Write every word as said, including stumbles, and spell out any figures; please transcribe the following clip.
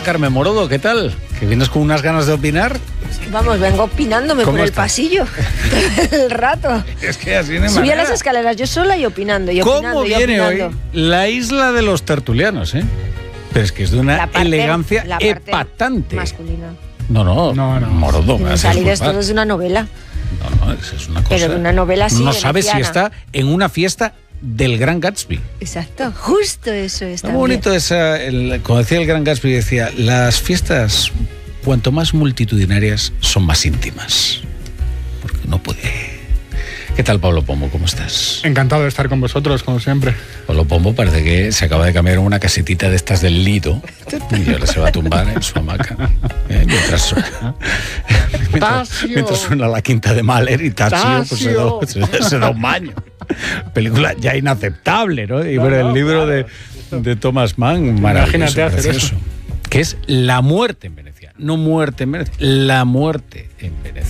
Hola, Carmen Morodo, ¿qué tal? ¿Que vienes con unas ganas de opinar? Vamos, vengo opinándome por el está? pasillo todo el rato. Es que así no hay Subí a manera. las escaleras yo sola y opinando, y opinando, ¿Cómo y viene opinando. hoy la isla de los tertulianos, eh? Pero es que es de una La parte- elegancia la parte epatante. masculina. No, no, No, no. Morodo, me Tienen haces salir esto culpar. de una novela. No, no, es, es una cosa. Pero de una novela así, No sabes si veneciana. está en una fiesta del Gran Gatsby. Exacto, justo eso es. Está también. bonito esa, el, como decía el Gran Gatsby, decía, las fiestas, cuanto más multitudinarias, son más íntimas. Porque no puede... ¿Qué tal, Pablo Pombo? ¿Cómo estás? Encantado de estar con vosotros, como siempre. Pablo Pombo parece que se acaba de cambiar una casetita de estas del Lido y ahora se va a tumbar en su hamaca. ¿eh? Mientras, suena, mientras, Tasio. mientras suena la quinta de Mahler y Tasio, pues se, da, se, se da un baño. Película ya inaceptable, ¿no? Y No, bueno, el no, libro claro. de, de Thomas Mann, maravilloso, Imagínate hacer precioso, eso. que es La muerte en Venecia. No muerte en Venecia, La muerte en Venecia.